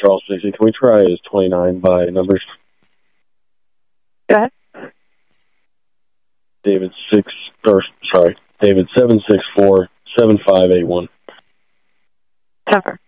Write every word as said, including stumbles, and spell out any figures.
Charles Stacey. Can we try his twenty-nine by numbers? Go ahead. David six, or sorry, David seven six four seven five eight one. Cover.